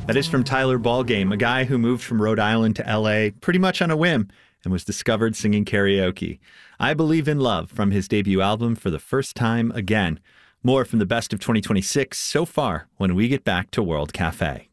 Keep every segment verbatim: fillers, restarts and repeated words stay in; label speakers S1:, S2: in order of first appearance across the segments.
S1: That is from Tyler Ballgame, a guy who moved from Rhode Island to L A pretty much on a whim and was discovered singing karaoke. I Believe in Love from his debut album For the First Time Again. More from the best of twenty twenty-six so far when we get back to World Cafe.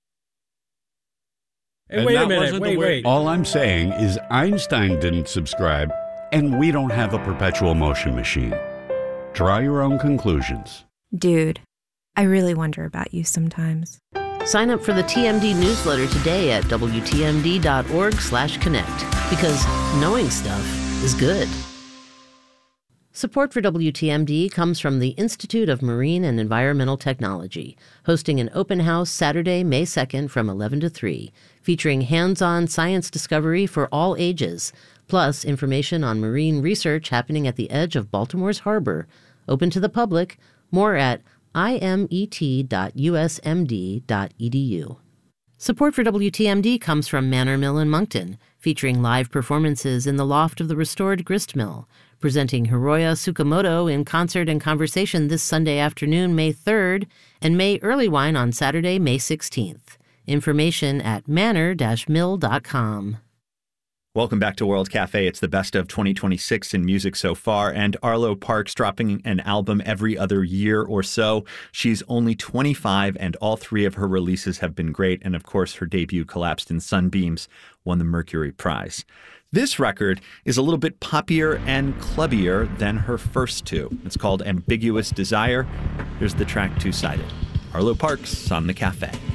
S2: Hey, wait a minute, wait, wait.
S3: All I'm saying is Einstein didn't subscribe, and we don't have a perpetual motion machine. Draw your own conclusions.
S4: Dude, I really wonder about you sometimes.
S5: Sign up for the T M D newsletter today at W T M D dot org slash connect, because knowing stuff is good. Support for W T M D comes from the Institute of Marine and Environmental Technology, hosting an open house Saturday, May second from eleven to three, featuring hands-on science discovery for all ages, plus information on marine research happening at the edge of Baltimore's harbor. Open to the public. More at I M E T dot U S M D dot E D U. Support for W T M D comes from Manor Mill in Moncton, featuring live performances in the loft of the restored grist mill, presenting Hiroya Tsukamoto in concert and conversation this Sunday afternoon, May third, and May Early Wine on Saturday, May sixteenth. Information at manor dash mill dot com.
S1: Welcome back to World Cafe. It's the best of twenty twenty-six in music so far, and Arlo Parks dropping an album every other year or so. She's only twenty-five, and all three of her releases have been great, and of course her debut, Collapsed in Sunbeams, won the Mercury Prize. This record is a little bit poppier and clubbier than her first two. It's called Ambiguous Desire. Here's the track Two-Sided. Arlo Parks on The Cafe.